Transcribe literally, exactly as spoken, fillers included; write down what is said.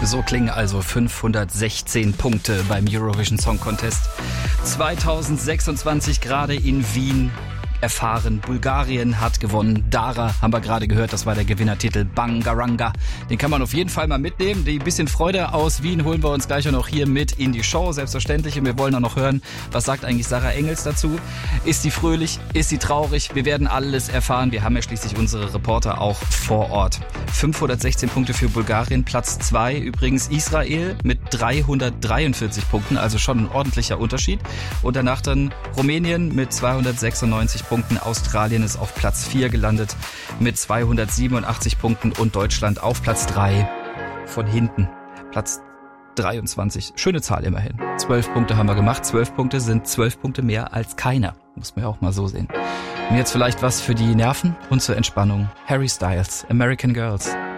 So klingen also fünfhundertsechzehn Punkte beim Eurovision Song Contest zweitausendsechsundzwanzig gerade in Wien erfahren. Bulgarien hat gewonnen. Dara haben wir gerade gehört, das war der Gewinnertitel Bangaranga. Den kann man auf jeden Fall mal mitnehmen. Die bisschen Freude aus Wien holen wir uns gleich auch noch hier mit in die Show, selbstverständlich. Und wir wollen auch noch hören, was sagt eigentlich Sarah Engels dazu? Ist sie fröhlich? Ist sie traurig? Wir werden alles erfahren. Wir haben ja schließlich unsere Reporter auch vor Ort. fünfhundertsechzehn Punkte für Bulgarien, Platz zwei übrigens Israel mit dreihundertdreiundvierzig Punkten, also schon ein ordentlicher Unterschied. Und danach dann Rumänien mit zweihundertsechsundneunzig Punkten. Australien ist auf Platz vier gelandet mit zweihundertsiebenundachtzig Punkten und Deutschland auf Platz drei von hinten. Platz dreiundzwanzig. Schöne Zahl immerhin. zwölf Punkte haben wir gemacht. zwölf Punkte sind zwölf Punkte mehr als keiner. Muss man ja auch mal so sehen. Und jetzt vielleicht was für die Nerven und zur Entspannung. Harry Styles, American Girls.